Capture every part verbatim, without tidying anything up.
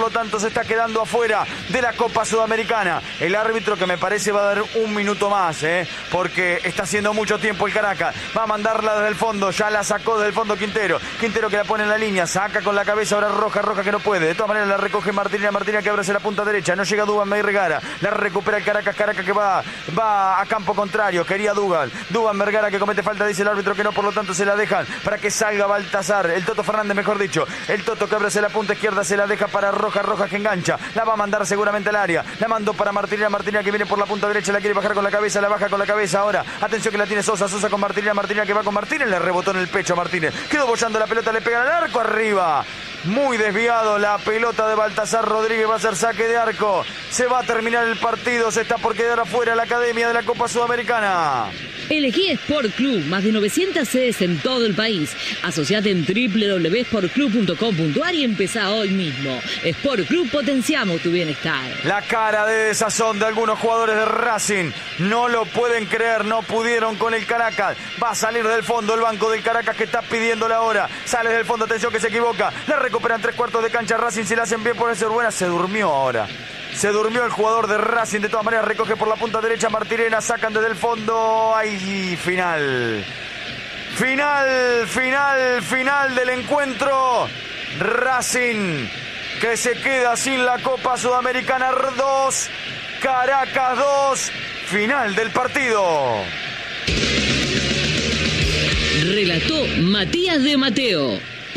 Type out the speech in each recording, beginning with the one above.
lo tanto se está quedando afuera de la Copa Sudamericana. El árbitro, que me parece va a dar un minuto más, ¿eh? porque está haciendo mucho tiempo el Caracas. Va a mandarla desde el fondo, ya la sacó desde el fondo Quintero. Quintero que la pone en la línea, saca con la cabeza ahora Roja, Roja que no puede. De todas maneras la recoge Martínez, Martínez que abre hacia la punta derecha. No llega Duban Vergara, la recupera el Caracas, Caracas que va, va a campo contrario. Quería Duban, Duban Vergara que comete falta, dice el árbitro que no, por lo tanto se la dejan para que salga Baltazar. El Toto Fernández, mejor dicho. El Toto que abre hacia la punta izquierda, se la deja para Roja, Roja que engancha. La va a mandar seguramente al área. La mandó para Martínez, Martínez que viene por la punta derecha, la quiere bajar con la cabeza, la baja con la cabeza ahora. Atención que la tiene Sosa, Sosa con Martínez, Martínez que va con Martínez, le rebotó en el pecho a Martínez. Quedó bollando la pelota, le pega al arco arriba. Muy desviado la pelota de Baltazar Rodríguez, va a ser saque de arco. Se va a terminar el partido, se está por quedar afuera la Academia de la Copa Sudamericana. Elegí Sport Club, más de novecientas sedes en todo el país. Asociate en doble u doble u doble u punto sport club punto com punto a r y empezá hoy mismo. Sport Club, potenciamos tu bienestar. La cara de desazón de algunos jugadores de Racing. No lo pueden creer, no pudieron con el Caracas. Va a salir del fondo el banco del Caracas que está pidiendo la hora. Sale del fondo, atención que se equivoca. La recuperan tres cuartos de cancha Racing, si la hacen bien puede ser buena. Se durmió ahora. Se durmió el jugador de Racing, de todas maneras recoge por la punta derecha Martirena, sacan desde el fondo. ¡Ay! Final. Final, final, final del encuentro. Racing que se queda sin la Copa Sudamericana dos, Caracas dos. Final del partido. Relató Matías de Mateo.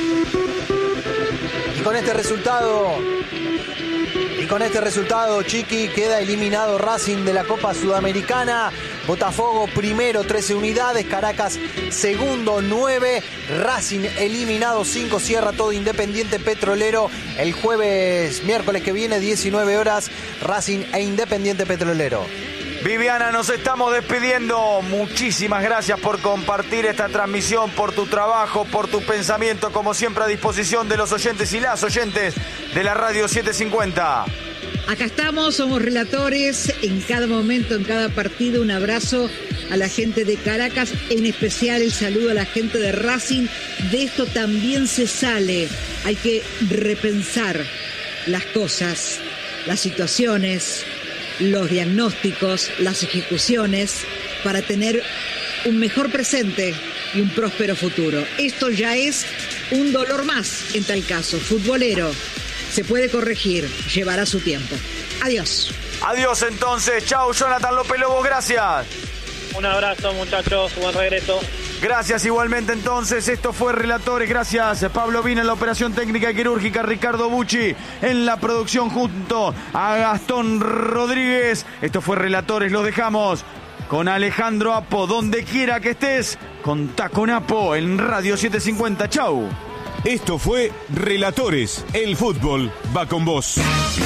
Y con este resultado... Y con este resultado, Chiqui, queda eliminado Racing de la Copa Sudamericana. Botafogo primero, trece unidades. Caracas segundo, nueve. Racing eliminado, cinco. Cierra todo Independiente Petrolero el jueves, miércoles que viene, diecinueve horas. Racing e Independiente Petrolero. Viviana, nos estamos despidiendo. Muchísimas gracias por compartir esta transmisión, por tu trabajo, por tu pensamiento, como siempre a disposición de los oyentes y las oyentes de la Radio setecientos cincuenta. Acá estamos, somos relatores en cada momento, en cada partido. Un abrazo a la gente de Caracas, en especial el saludo a la gente de Racing. De esto también se sale. Hay que repensar las cosas, las situaciones, los diagnósticos, las ejecuciones, para tener un mejor presente y un próspero futuro. Esto ya es un dolor más en tal caso, futbolero. Se puede corregir, llevará su tiempo. Adiós. Adiós entonces, chau Jonathan López Lobos, gracias. Un abrazo muchachos, buen regreso. Gracias igualmente entonces, esto fue Relatores, gracias Pablo Vina en la operación técnica y quirúrgica, Ricardo Bucci en la producción junto a Gastón Rodríguez. Esto fue Relatores, los dejamos con Alejandro Apo, donde quiera que estés, contá con Apo en Radio setecientos cincuenta, chau. Esto fue Relatores, el fútbol va con vos.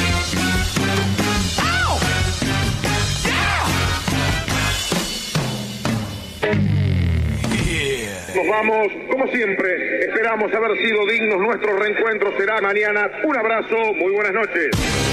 Nos vamos, como siempre, esperamos haber sido dignos. Nuestro reencuentro será mañana. Un abrazo, muy buenas noches.